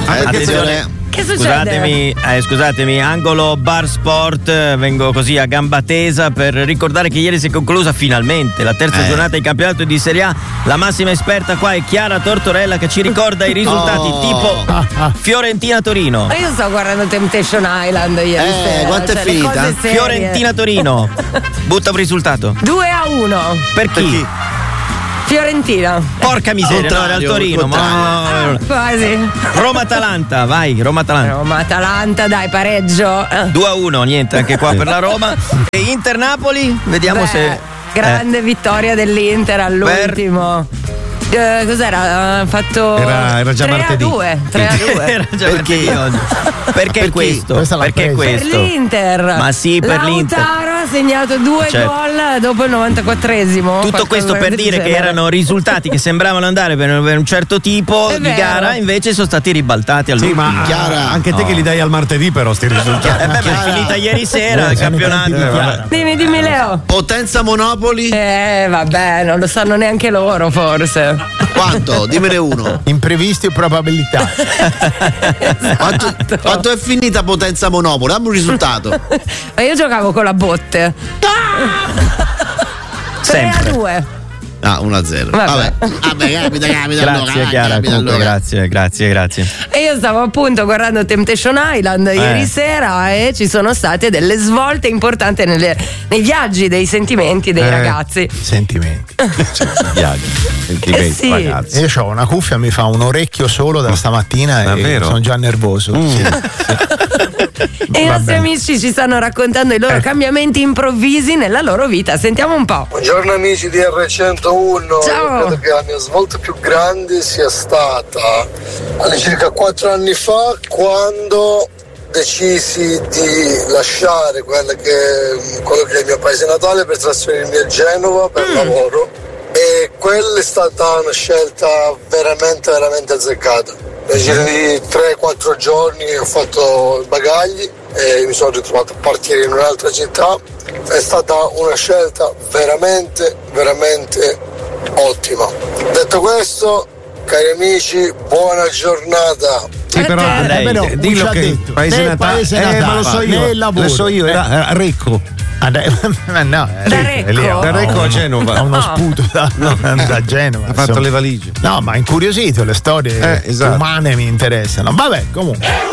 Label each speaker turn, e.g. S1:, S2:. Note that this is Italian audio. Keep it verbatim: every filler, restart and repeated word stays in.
S1: Attenzione.
S2: Che succede?
S3: Scusatemi, eh, scusatemi, angolo Bar Sport, vengo così a gamba tesa per ricordare che ieri si è conclusa finalmente la terza
S1: Eh.
S3: giornata di campionato di Serie A. La massima esperta qua è Chiara Tortorella che ci ricorda i risultati
S1: Oh.
S3: tipo Fiorentina-Torino.
S2: Ma io sto guardando Temptation Island ieri
S1: Eh,
S2: sera,
S1: quanto è
S2: cioè, le
S1: finita?
S2: cose serie.
S3: Fiorentina-Torino. Butta un risultato.
S2: due a uno.
S3: Per chi?
S2: Fiorentina.
S3: Porca miseria, no, era il
S1: Contrario,
S3: Torino. Ma...
S2: Ah, quasi.
S3: Roma-Atalanta, vai, Roma-Atalanta.
S2: Roma Atalanta, dai, pareggio. Eh.
S3: due a uno, niente, anche qua per la Roma. E Inter-Napoli, vediamo
S2: Beh,
S3: se...
S2: grande vittoria dell'Inter all'ultimo. Eh, cos'era? Ha fatto
S4: Era- era già martedì.
S2: tre a due.
S3: Era già
S1: Perché?
S3: martedì oggi. Perché
S1: Perché?
S3: questo?
S4: Questa l'ha
S3: Perché
S4: presa.
S2: Per
S3: questo?
S2: l'Inter.
S3: Ma sì, per l'Inter.
S2: Lautaro ha segnato due
S3: Certo.
S2: gol dopo il novantaquattresimo.
S3: Tutto
S2: Qualcosa
S3: questo per
S2: del
S3: dire che
S2: genere.
S3: erano risultati che sembravano andare per per un certo tipo
S2: È
S3: di
S2: vero.
S3: gara, invece sono stati ribaltati
S4: Sì,
S3: all'ultimo.
S4: ma
S1: Chiara.
S4: anche te che li dai al martedì, però, sti risultati.
S3: Eh beh, ma è
S1: Chiara.
S3: finita ieri sera
S4: Eh,
S3: il
S4: siamo
S3: campionato.
S4: tanti di Chiara.
S2: Dimmi, dimmi Leo.
S1: Potenza Monopoli?
S2: Eh, vabbè, non lo sanno neanche loro, forse.
S1: Quanto? Dimmene uno.
S5: Imprevisti o probabilità?
S1: Quanto, quanto è finita Potenza Monopoli? Dammi un risultato.
S2: Ma io giocavo con la botte. tre a
S3: Sempre.
S2: due.
S1: Ah, uno a zero.
S2: Vabbè.
S1: Vabbè. Vabbè, capita, capita. allora,
S3: Grazie
S1: vai,
S3: Chiara,
S1: capita,
S3: comunque
S1: allora.
S3: grazie, grazie, grazie.
S2: E io stavo appunto guardando Temptation Island ieri
S3: Eh.
S2: sera e ci sono state delle svolte importanti nelle- nei viaggi dei sentimenti dei
S4: Eh.
S2: ragazzi.
S5: Sentimenti.
S4: Viaggi, sentimenti,
S2: Eh sì.
S4: ragazzi.
S5: Io ho una cuffia, mi fa un orecchio solo da stamattina e
S4: Davvero?
S5: sono già nervoso. Sì.
S2: E i
S5: Va
S2: nostri
S5: bene.
S2: amici ci stanno raccontando i loro
S5: Eh.
S2: cambiamenti improvvisi nella loro vita. Sentiamo un po'.
S6: Buongiorno amici di R centouno,
S2: Ciao.
S6: io credo che la mia svolta più grande sia stata all'incirca quattro anni fa quando decisi di lasciare quella che, quello che è il mio paese natale per trasferirmi a Genova per lavoro e quella è stata una scelta veramente veramente azzeccata. Nel giro di tre quattro giorni ho fatto i bagagli e mi sono ritrovato a partire in un'altra città. È stata una scelta veramente, veramente ottima. Detto questo, cari amici, buona giornata.
S4: Sì, però
S2: Eh,
S4: lei,
S5: però,
S4: eh,
S5: un
S4: dillo
S5: ci ha
S4: che
S5: detto,
S4: paese
S5: nel
S4: natale,
S5: paese
S4: eh,
S5: natale,
S4: ma lo so io,
S5: nel lavoro.
S4: lo so io, era eh, Recco.
S5: Ah, dai, ma no, è
S2: Da
S5: Recco, è
S2: Recco?
S5: lì, ha
S4: Da Recco a
S5: uno-
S4: Genova.
S5: Ha uno
S2: Ah.
S5: sputo da, da Genova.
S4: Ha fatto
S5: insomma.
S4: le valigie.
S5: No, ma incuriosito, le storie
S4: Eh, esatto.
S5: umane mi interessano. Vabbè, comunque.